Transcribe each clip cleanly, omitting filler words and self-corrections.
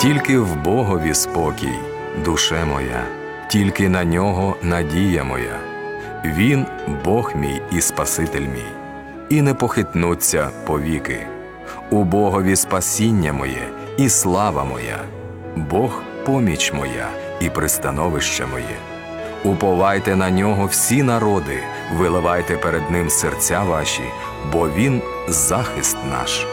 Тільки в Богові спокій, душе моя, тільки на Нього надія моя. Він – Бог мій і Спаситель мій, і не похитнуться повіки. У Богові спасіння моє і слава моя, Бог – поміч моя і пристановище моє. Уповайте на Нього всі народи, виливайте перед Ним серця ваші, бо Він – захист наш.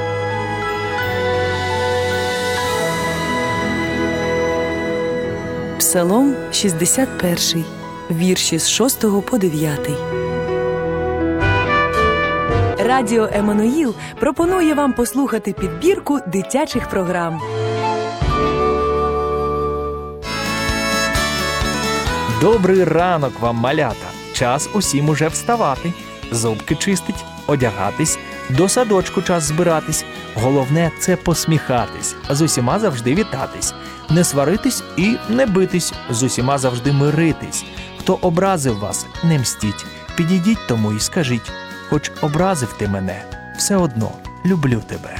Псалом 61, вірші з 6 по 9. Радіо Еммануїл пропонує вам послухати підбірку дитячих програм. Добрий ранок вам, малята! Час усім уже вставати, зубки чистить, одягатись, до садочку час збиратись. Головне – це посміхатись, з усіма завжди вітатись, не сваритись і не битись, з усіма завжди миритись. Хто образив вас, не мстіть, підійдіть тому і скажіть: хоч образив ти мене, все одно люблю тебе.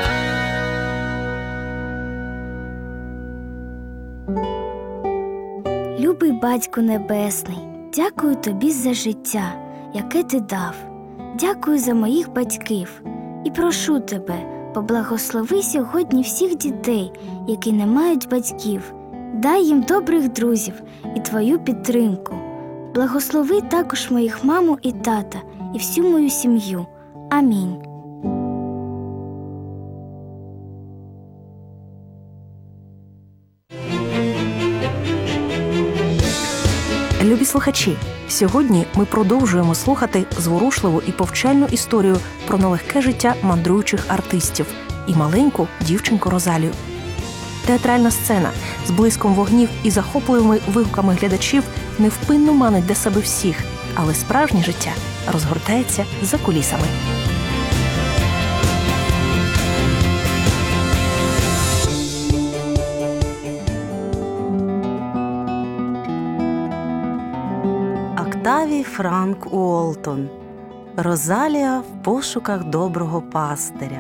Любий Батьку Небесний, дякую Тобі за життя, яке Ти дав. Дякую за моїх батьків. І прошу Тебе, поблагослови сьогодні всіх дітей, які не мають батьків. Дай їм добрих друзів і Твою підтримку. Благослови також моїх маму і тата, і всю мою сім'ю. Амінь. Любі слухачі, сьогодні ми продовжуємо слухати зворушливу і повчальну історію про нелегке життя мандруючих артистів і маленьку дівчинку Розалію. Театральна сцена з блиском вогнів і захопливими вигуками глядачів невпинно манить до себе всіх, але справжнє життя розгортається за кулісами. Октавій Франк Уолтон. Розалія в пошуках доброго пастиря.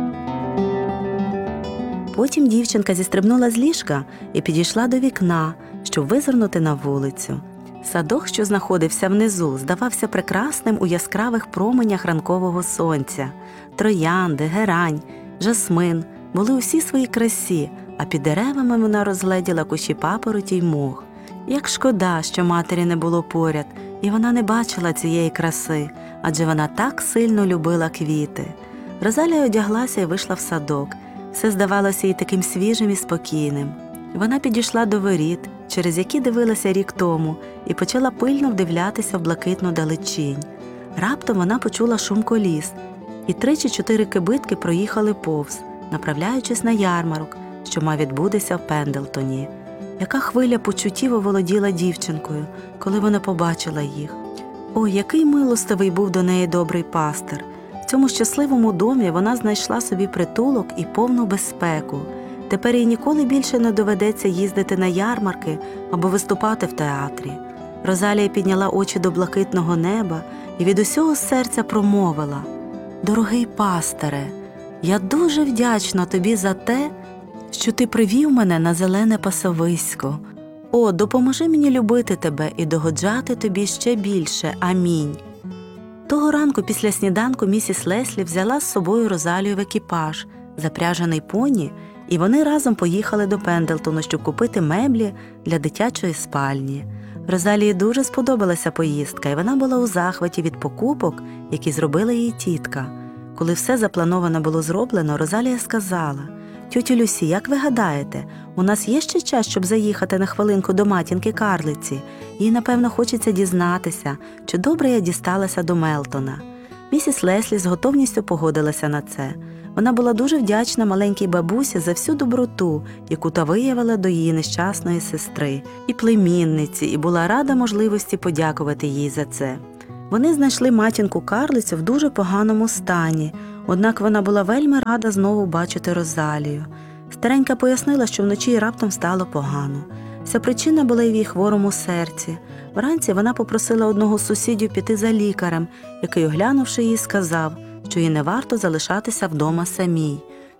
Потім дівчинка зістрибнула з ліжка і підійшла до вікна, щоб визирнути на вулицю. Садок, що знаходився внизу, здавався прекрасним у яскравих променях ранкового сонця. Троянди, герань, жасмин були у всій своїй красі, а під деревами вона розгледіла кущі папороті й мох. Як шкода, що матері не було поряд, і вона не бачила цієї краси, адже вона так сильно любила квіти. Розалія одяглася і вийшла в садок. Все здавалося їй таким свіжим і спокійним. Вона підійшла до воріт, через які дивилася рік тому, і почала пильно вдивлятися в блакитну далечінь. Раптом вона почула шум коліс, і 3 чи 4 кибитки проїхали повз, направляючись на ярмарок, що мав відбутися в Пендлтоні. Яка хвиля почуттів оволоділа дівчинкою, коли вона побачила їх. Ой, який милостивий був до неї добрий пастир! В цьому щасливому домі вона знайшла собі притулок і повну безпеку. Тепер їй ніколи більше не доведеться їздити на ярмарки або виступати в театрі. Розалія підняла очі до блакитного неба і від усього серця промовила: «Дорогий пастире, я дуже вдячна тобі за те, що ти привів мене на зелене пасовисько. О, допоможи мені любити тебе і догоджати тобі ще більше. Амінь». Того ранку після сніданку місіс Леслі взяла з собою Розалію в екіпаж, запряжений поні, і вони разом поїхали до Пендлтону, щоб купити меблі для дитячої спальні. Розалії дуже сподобалася поїздка, і вона була у захваті від покупок, які зробила її тітка. Коли все заплановане було зроблено, Розалія сказала: «Тьотю Люсі, як ви гадаєте, у нас є ще час, щоб заїхати на хвилинку до матінки-карлиці? Їй, напевно, хочеться дізнатися, чи добре я дісталася до Мелтона». Місіс Леслі з готовністю погодилася на це. Вона була дуже вдячна маленькій бабусі за всю доброту, яку та виявила до її нещасної сестри і племінниці, і була рада можливості подякувати їй за це. Вони знайшли матінку-карлицю в дуже поганому стані, однак вона була вельми рада знову бачити Розалію. Старенька пояснила, що вночі їй раптом стало погано. Вся причина була й в її хворому серці. Вранці вона попросила одного з сусідів піти за лікарем, який, оглянувши її, сказав, що їй не варто залишатися вдома самій,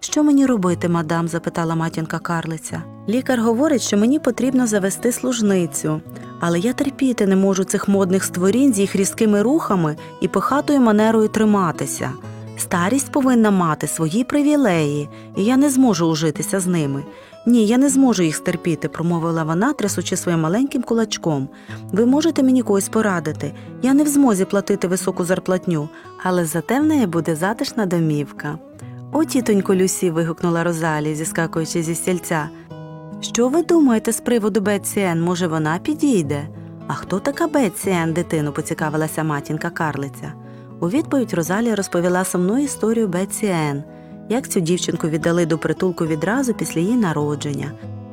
«Що мені робити, мадам?» – запитала матінка карлиця. «Лікар говорить, що мені потрібно завести служницю. Але я терпіти не можу цих модних створінь з їх різкими рухами і пихатою манерою триматися. Старість повинна мати свої привілеї, і я не зможу ужитися з ними. Ні, я не зможу їх стерпіти», – промовила вона, трясучи своїм маленьким кулачком. «Ви можете мені когось порадити? Я не в змозі платити високу зарплатню, але зате в неї буде затишна домівка». «О, тітонько Люсі!» – вигукнула Розалія, зіскакуючи зі стільця. «Що ви думаєте з приводу Бетсі Енн? Може, вона підійде?» «А хто така Бетсі Енн, дитино?» – поцікавилася матінка карлиця. У відповідь Розалія розповіла сумну історію Бетсі Енн, як цю дівчинку віддали до притулку відразу після її народження,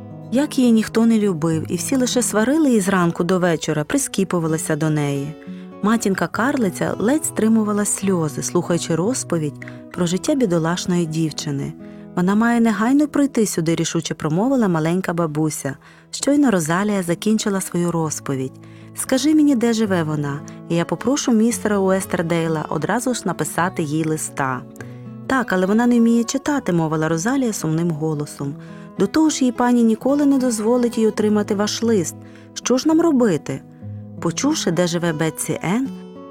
як її ніхто не любив, і всі лише сварили її зранку до вечора, прискіпувалися до неї. Матінка карлиця ледь стримувала сльози, слухаючи розповідь про життя бідолашної дівчини. «Вона має негайно прийти сюди», – рішуче промовила маленька бабуся. Щойно Розалія закінчила свою розповідь. «Скажи мені, де живе вона, і я попрошу містера Уестердейла одразу ж написати їй листа». «Так, але вона не вміє читати», – мовила Розалія сумним голосом. «До того ж, її пані ніколи не дозволить їй отримати ваш лист. Що ж нам робити?» Почувши, де живе Бетсі Енн,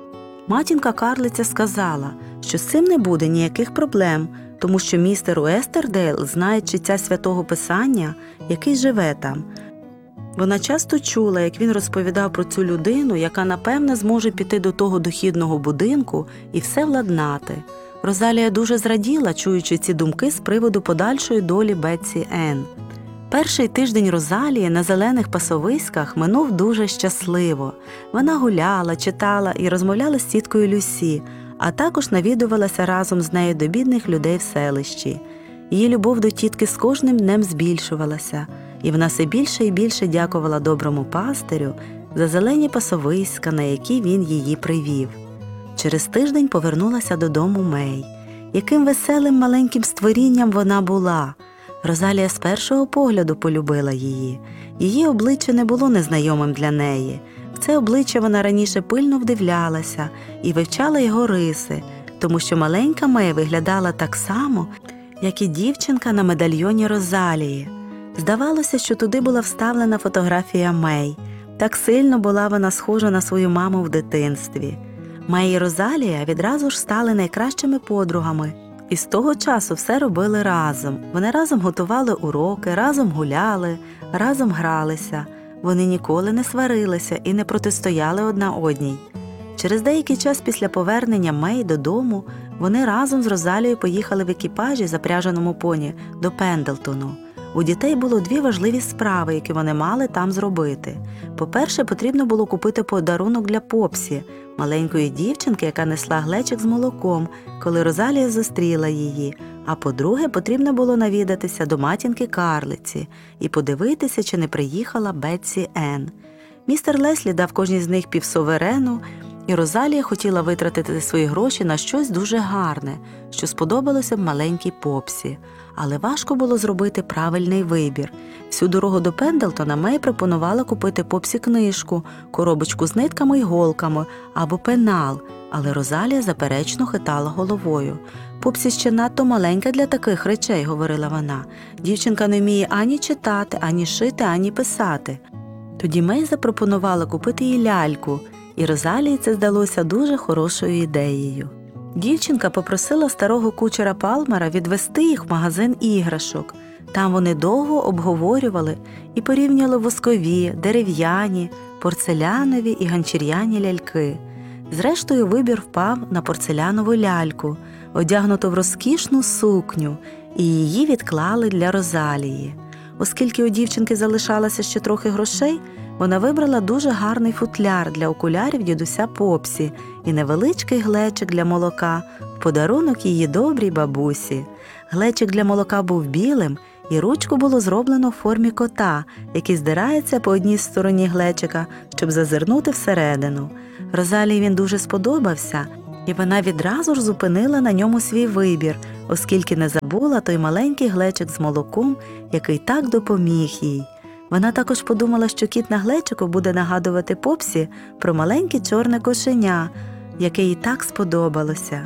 матінка карлиця сказала, що з цим не буде ніяких проблем, тому що містер Уестердейл знає читця Святого Писання, який живе там. Вона часто чула, як він розповідав про цю людину, яка, напевне, зможе піти до того дохідного будинку і все владнати. Розалія дуже зраділа, чуючи ці думки з приводу подальшої долі Бетсі Енн. Перший тиждень Розалії на зелених пасовиськах минув дуже щасливо. Вона гуляла, читала і розмовляла з тіткою Люсі, а також навідувалася разом з нею до бідних людей в селищі. Її любов до тітки з кожним днем збільшувалася, і вона все більше і більше дякувала доброму пастирю за зелені пасовиська, на які він її привів. Через тиждень повернулася додому Мей. Яким веселим маленьким створінням вона була! Розалія з першого погляду полюбила її. Її обличчя не було незнайомим для неї. В це обличчя вона раніше пильно вдивлялася і вивчала його риси, тому що маленька Мей виглядала так само, як і дівчинка на медальйоні Розалії. Здавалося, що туди була вставлена фотографія Мей. Так сильно була вона схожа на свою маму в дитинстві. Мей і Розалія відразу ж стали найкращими подругами. І з того часу все робили разом. Вони разом готували уроки, разом гуляли, разом гралися. Вони ніколи не сварилися і не протистояли одна одній. Через деякий час після повернення Мей додому вони разом з Розалією поїхали в екіпажі, запряженому поні, до Пендлтону. У дітей було дві важливі справи, які вони мали там зробити. По-перше, потрібно було купити подарунок для Попсі, маленької дівчинки, яка несла глечик з молоком, коли Розалія зустріла її. А по-друге, потрібно було навідатися до матінки карлиці і подивитися, чи не приїхала Бетсі Енн. Містер Леслі дав кожній з них півсоверену, і Розалія хотіла витратити свої гроші на щось дуже гарне, що сподобалося б маленькій Попсі. Але важко було зробити правильний вибір. Всю дорогу до Пендлтона Мей пропонувала купити Попсі книжку, коробочку з нитками й голками або пенал, але Розалія заперечно хитала головою. «Попсі ще надто маленька для таких речей», – говорила вона. «Дівчинка не вміє ані читати, ані шити, ані писати». Тоді Мей запропонувала купити їй ляльку, і Розалії це здалося дуже хорошою ідеєю. Дівчинка попросила старого кучера Палмера відвести їх в магазин іграшок. Там вони довго обговорювали і порівняли воскові, дерев'яні, порцелянові і ганчір'яні ляльки. Зрештою, вибір впав на порцелянову ляльку, одягнуту в розкішну сукню, і її відклали для Розалії. Оскільки у дівчинки залишалося ще трохи грошей, вона вибрала дуже гарний футляр для окулярів дідуся Попсі і невеличкий глечик для молока в подарунок її добрій бабусі. Глечик для молока був білим, і ручку було зроблено в формі кота, який здирається по одній стороні глечика, щоб зазирнути всередину. Розалії він дуже сподобався, і вона відразу ж зупинила на ньому свій вибір, оскільки не забула той маленький глечик з молоком, який так допоміг їй. Вона також подумала, що кіт на глечику буде нагадувати Попсі про маленьке чорне кошеня, яке їй так сподобалося.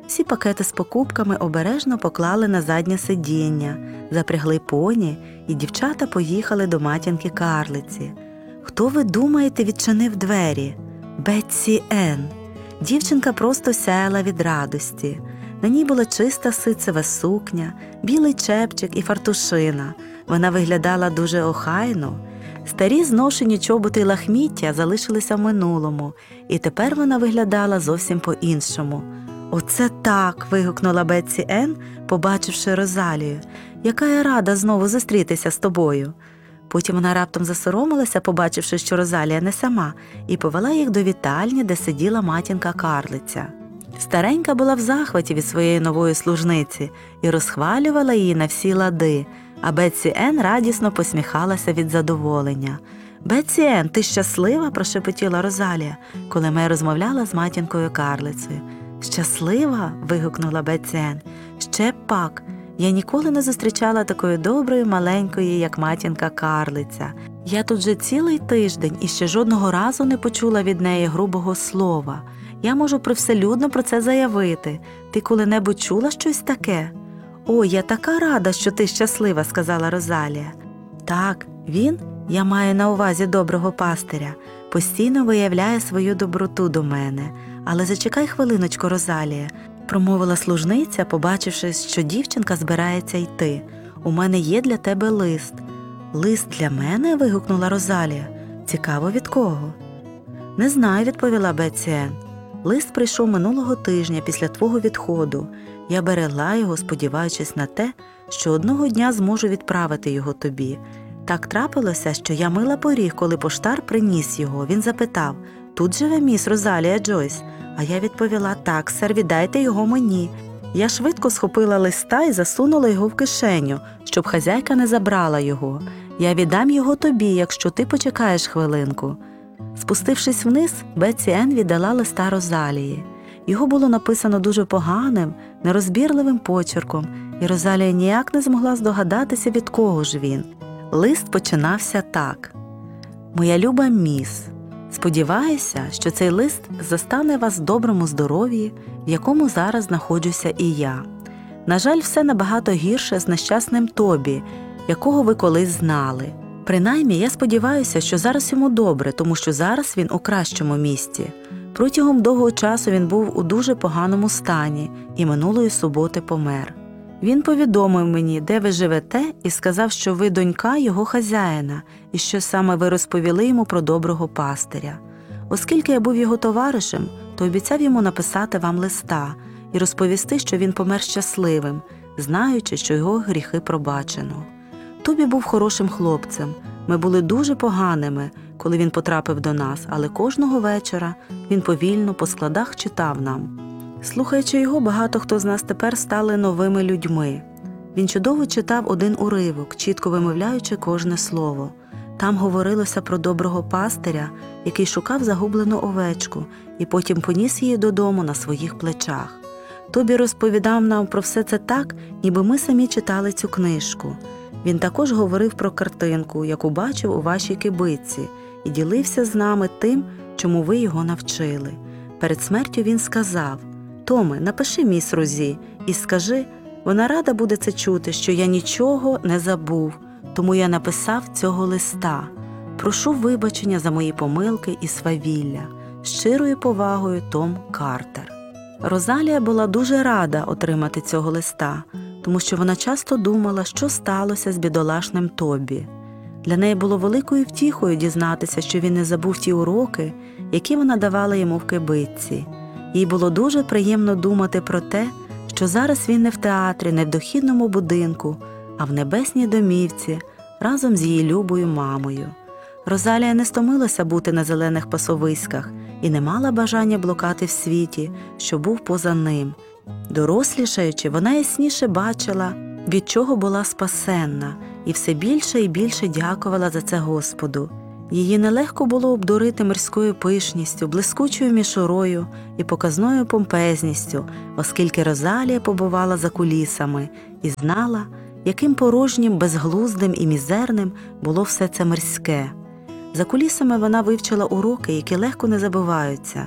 Всі пакети з покупками обережно поклали на заднє сидіння, запрягли поні, і дівчата поїхали до матінки Карлиці. Хто, ви думаєте, відчинив двері? Бетсі Енн. Дівчинка просто сяяла від радості. На ній була чиста ситцева сукня, білий чепчик і фартушина. Вона виглядала дуже охайно. Старі зношені чоботи й лахміття залишилися в минулому, і тепер вона виглядала зовсім по-іншому. «Оце так!» – вигукнула Бетсі Енн, побачивши Розалію. «Яка я рада знову зустрітися з тобою!» Потім вона раптом засоромилася, побачивши, що Розалія не сама, і повела їх до вітальні, де сиділа матінка Карлиця. Старенька була в захваті від своєї нової служниці і розхвалювала її на всі лади, а Бетсі Енн радісно посміхалася від задоволення. «Бетсі Енн, ти щаслива?» – прошепотіла Розалія, коли Мей розмовляла з матінкою Карлицею. «Щаслива?» – вигукнула Бетсі Енн. «Ще б пак! Я ніколи не зустрічала такої доброї маленької, як матінка Карлиця. Я тут вже цілий тиждень і ще жодного разу не почула від неї грубого слова. Я можу привселюдно про це заявити. Ти коли-небудь чула щось таке?» «Ой, я така рада, що ти щаслива», – сказала Розалія. «Так, він, я маю на увазі доброго пастиря, постійно виявляє свою доброту до мене. Але зачекай хвилиночку, Розалія», – промовила служниця, побачивши, що дівчинка збирається йти. «У мене є для тебе лист». «Лист для мене?» – вигукнула Розалія. «Цікаво, від кого?» «Не знаю», – відповіла Бетсі Енн. «Лист прийшов минулого тижня після твого відходу. Я берегла його, сподіваючись на те, що одного дня зможу відправити його тобі. Так трапилося, що я мила поріг, коли поштар приніс його. Він запитав: «Тут живе міс Розалія Джойс?» А я відповіла: «Так, сер, віддайте його мені». Я швидко схопила листа і засунула його в кишеню, щоб хазяйка не забрала його. «Я віддам його тобі, якщо ти почекаєш хвилинку». Спустившись вниз, Бетсі Енн віддала листа Розалії. Його було написано дуже поганим, нерозбірливим почерком, і Розалія ніяк не змогла здогадатися, від кого ж він. Лист починався так: «Моя люба міс, сподіваюся, що цей лист застане вас в доброму здоров'ї, в якому зараз знаходжуся і я. На жаль, все набагато гірше з нещасним Тобі, якого ви колись знали. Принаймні, я сподіваюся, що зараз йому добре, тому що зараз він у кращому місці. Протягом довгого часу він був у дуже поганому стані і минулої суботи помер. Він повідомив мені, де ви живете, і сказав, що ви донька його хазяїна, і що саме ви розповіли йому про доброго пастиря. Оскільки я був його товаришем, то обіцяв йому написати вам листа і розповісти, що він помер щасливим, знаючи, що його гріхи пробачено. Тобі був хорошим хлопцем. Ми були дуже поганими, коли він потрапив до нас, але кожного вечора він повільно по складах читав нам. Слухаючи його, багато хто з нас тепер стали новими людьми. Він чудово читав один уривок, чітко вимовляючи кожне слово. Там говорилося про доброго пастиря, який шукав загублену овечку і потім поніс її додому на своїх плечах. Тобі розповідав нам про все це так, ніби ми самі читали цю книжку. Він також говорив про картинку, яку бачив у вашій кибитці, і ділився з нами тим, чому ви його навчили. Перед смертю він сказав: «Томе, напиши міс Розі і скажи, вона рада буде це чути, що я нічого не забув, тому я написав цього листа. Прошу вибачення за мої помилки і свавілля. З щирою повагою, Том Картер». Розалія була дуже рада отримати цього листа, тому що вона часто думала, що сталося з бідолашним Тобі. Для неї було великою втіхою дізнатися, що він не забув ті уроки, які вона давала йому в кибитці. Їй було дуже приємно думати про те, що зараз він не в театрі, не в дохідному будинку, а в небесній домівці разом з її любою мамою. Розалія не стомилася бути на зелених пасовиськах і не мала бажання блукати в світі, що був поза ним. Дорослішаючи, вона ясніше бачила, від чого була спасенна, і все більше і більше дякувала за це Господу. Її нелегко було обдурити мирською пишністю, блискучою мішурою і показною помпезністю, оскільки Розалія побувала за кулісами і знала, яким порожнім, безглуздим і мізерним було все це мирське. За кулісами вона вивчила уроки, які легко не забуваються.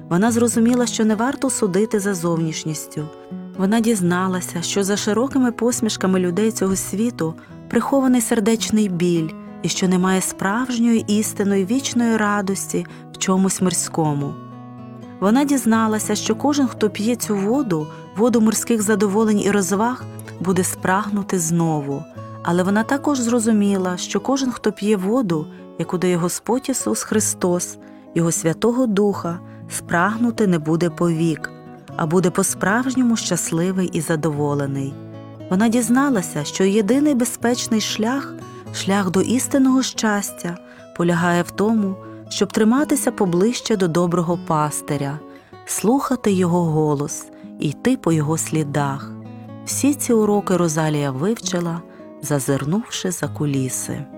Вона зрозуміла, що не варто судити за зовнішністю. Вона дізналася, що за широкими посмішками людей цього світу прихований сердечний біль і що немає справжньої істинної вічної радості в чомусь мирському. Вона дізналася, що кожен, хто п'є цю воду, воду мирських задоволень і розваг, буде спрагнути знову. Але вона також зрозуміла, що кожен, хто п'є воду, яку дає Господь Ісус Христос, Його Святого Духа, спрагнути не буде повік, а буде по-справжньому щасливий і задоволений. Вона дізналася, що єдиний безпечний шлях до істинного щастя, полягає в тому, щоб триматися поближче до доброго пастиря, слухати його голос і йти по його слідах. Всі ці уроки Розалія вивчила, зазирнувши за куліси.